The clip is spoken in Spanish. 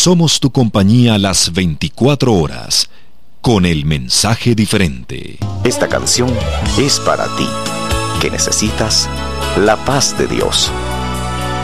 Somos tu compañía las 24 horas, con el mensaje diferente. Esta canción es para ti, que necesitas la paz de Dios.